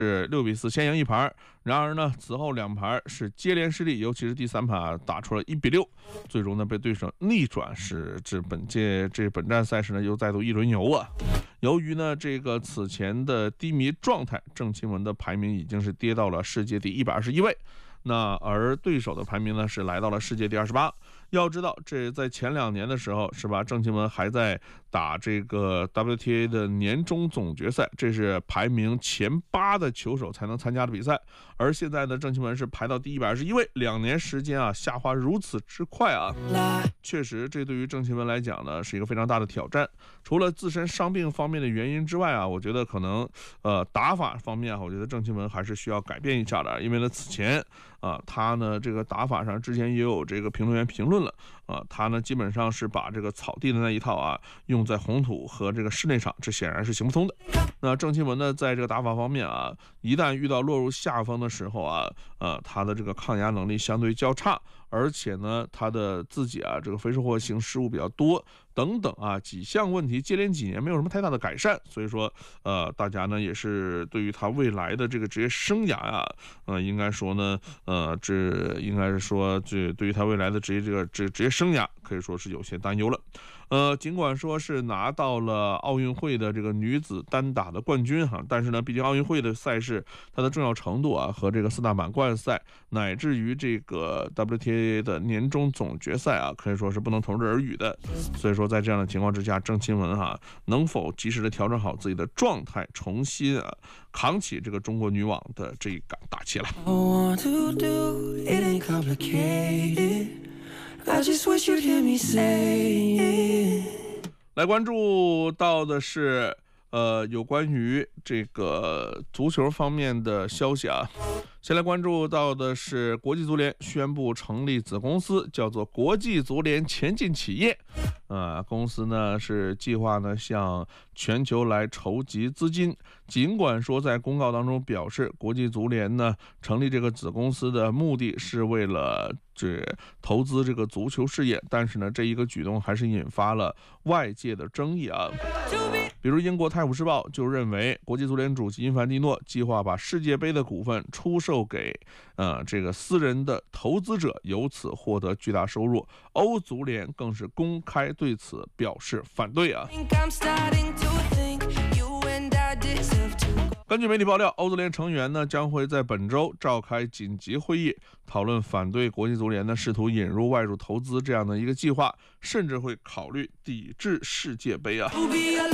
是6-4先赢一盘，然而呢，此后2盘是接连失利，尤其是第3盘打出了1-6，最终呢被对手逆转，是本站赛事呢又再度一轮游啊。由于呢这个此前的低迷状态，郑钦文的排名已经是跌到了世界第121位。那而对手的排名呢是来到了世界第28。要知道，这在前2年的时候是吧，郑钦文还在打这个 WTA 的年终总决赛，这是排名前8的球手才能参加的比赛。而现在呢，郑钦文是排到第121位，2年时间啊下滑如此之快啊，确实这对于郑钦文来讲呢是一个非常大的挑战。除了自身伤病方面的原因之外啊，我觉得可能打法方面啊，我觉得郑钦文还是需要改变一下的，因为呢此前他呢这个打法上之前也有这个评论员评论了他呢基本上是把这个草地的那一套用在红土和这个室内场，这显然是行不通的。那郑钦文呢在这个打法方面一旦遇到落入下风的时候他的这个抗压能力相对较差，而且呢他的自己这个非收获型失误比较多等等几项问题接连几年没有什么太大的改善，所以说大家呢也是对于他未来的这个职业生涯应该说呢这应该是说这对于他未来的职业生涯可以说是有些担忧了。尽管说是拿到了奥运会的这个女子单打的冠军但是呢毕竟奥运会的赛事它的重要程度和这个4大满贯赛乃至于这个 WTA 的年终总决赛可以说是不能同日而语的。所以说在这样的情况之下，郑钦文能否及时的调整好自己的状态，重新扛起这个中国女网的这一杆大旗来。来关注到的是有关于这个足球方面的消息先来关注到的是国际足联宣布成立子公司，叫做国际足联前进企业。公司呢是计划呢向全球来筹集资金。尽管说在公告当中表示，国际足联呢成立这个子公司的目的是为了投资这个足球事业，但是呢这一个举动还是引发了外界的争议比如英国《泰晤士报》就认为，国际足联主席因凡蒂诺计划把世界杯的股份出售给这个私人的投资者，由此获得巨大收入。欧足联更是公开对此表示反对根据媒体爆料，欧足联成员呢将会在本周召开紧急会议，讨论反对国际足联呢试图引入外入投资这样的一个计划，甚至会考虑抵制世界杯